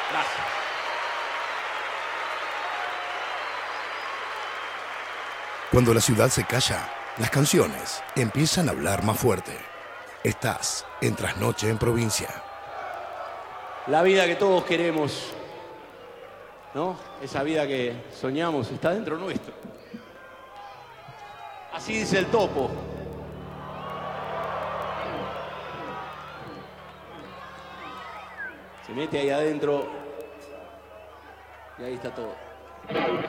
Gracias. Cuando la ciudad se calla, las canciones empiezan a hablar más fuerte. Estás en Trasnoche en Provincia. La vida que todos queremos, ¿no? Esa vida que soñamos está dentro nuestro. Así dice el topo. Se mete ahí adentro y ahí está todo.